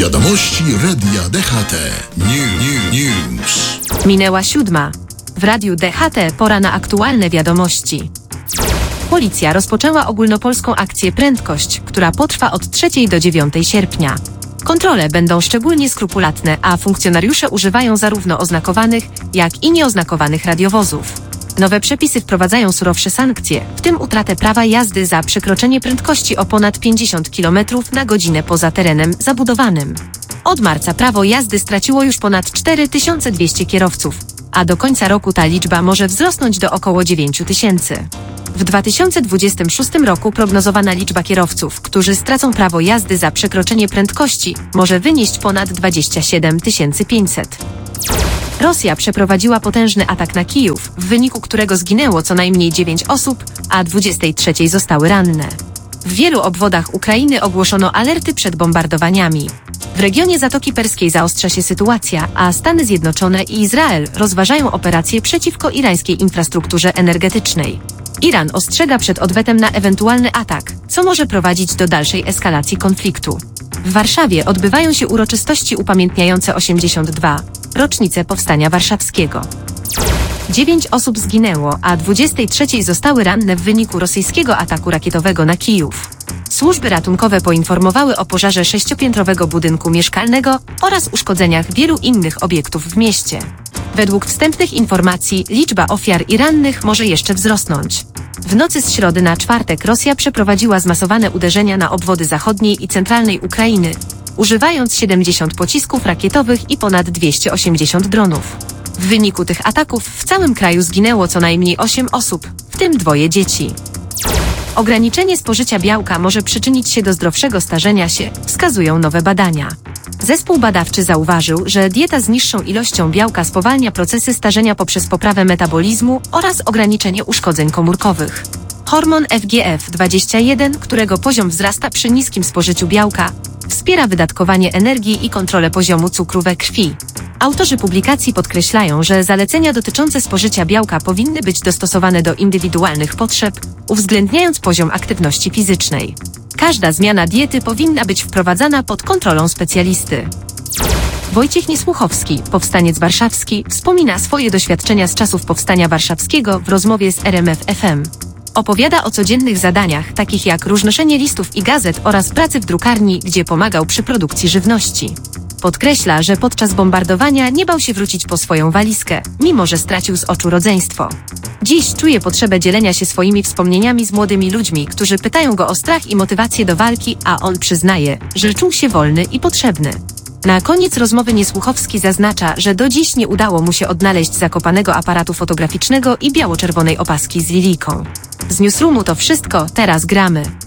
Wiadomości Radia DHT. News. Minęła 7. W Radiu DHT pora na aktualne wiadomości. Policja rozpoczęła ogólnopolską akcję Prędkość, która potrwa od 3 do 9 sierpnia. Kontrole będą szczególnie skrupulatne, a funkcjonariusze używają zarówno oznakowanych, jak i nieoznakowanych radiowozów. Nowe przepisy wprowadzają surowsze sankcje, w tym utratę prawa jazdy za przekroczenie prędkości o ponad 50 km na godzinę poza terenem zabudowanym. Od marca prawo jazdy straciło już ponad 4200 kierowców, a do końca roku ta liczba może wzrosnąć do około 9000. W 2026 roku prognozowana liczba kierowców, którzy stracą prawo jazdy za przekroczenie prędkości, może wynieść ponad 27 500. Rosja przeprowadziła potężny atak na Kijów, w wyniku którego zginęło co najmniej 9 osób, a 23 zostały ranne. W wielu obwodach Ukrainy ogłoszono alerty przed bombardowaniami. W regionie Zatoki Perskiej zaostrza się sytuacja, a Stany Zjednoczone i Izrael rozważają operacje przeciwko irańskiej infrastrukturze energetycznej. Iran ostrzega przed odwetem na ewentualny atak, co może prowadzić do dalszej eskalacji konfliktu. W Warszawie odbywają się uroczystości upamiętniające 82. rocznicę Powstania Warszawskiego. 9 osób zginęło, a 23 zostały ranne w wyniku rosyjskiego ataku rakietowego na Kijów. Służby ratunkowe poinformowały o pożarze 6-piętrowego budynku mieszkalnego oraz uszkodzeniach wielu innych obiektów w mieście. Według wstępnych informacji liczba ofiar i rannych może jeszcze wzrosnąć. W nocy z środy na czwartek Rosja przeprowadziła zmasowane uderzenia na obwody zachodniej i centralnej Ukrainy, używając 70 pocisków rakietowych i ponad 280 dronów. W wyniku tych ataków w całym kraju zginęło co najmniej 8 osób, w tym 2 dzieci. Ograniczenie spożycia białka może przyczynić się do zdrowszego starzenia się, wskazują nowe badania. Zespół badawczy zauważył, że dieta z niższą ilością białka spowalnia procesy starzenia poprzez poprawę metabolizmu oraz ograniczenie uszkodzeń komórkowych. Hormon FGF21, którego poziom wzrasta przy niskim spożyciu białka, wspiera wydatkowanie energii i kontrolę poziomu cukru we krwi. Autorzy publikacji podkreślają, że zalecenia dotyczące spożycia białka powinny być dostosowane do indywidualnych potrzeb, uwzględniając poziom aktywności fizycznej. Każda zmiana diety powinna być wprowadzana pod kontrolą specjalisty. Wojciech Niesłuchowski, powstaniec warszawski, wspomina swoje doświadczenia z czasów Powstania Warszawskiego w rozmowie z RMF FM. Opowiada o codziennych zadaniach, takich jak różnoszenie listów i gazet oraz pracy w drukarni, gdzie pomagał przy produkcji żywności. Podkreśla, że podczas bombardowania nie bał się wrócić po swoją walizkę, mimo że stracił z oczu rodzeństwo. Dziś czuje potrzebę dzielenia się swoimi wspomnieniami z młodymi ludźmi, którzy pytają go o strach i motywację do walki, a on przyznaje, że czuł się wolny i potrzebny. Na koniec rozmowy Niesłuchowski zaznacza, że do dziś nie udało mu się odnaleźć zakopanego aparatu fotograficznego i biało-czerwonej opaski z lilijką. Z Newsroomu to wszystko, teraz gramy.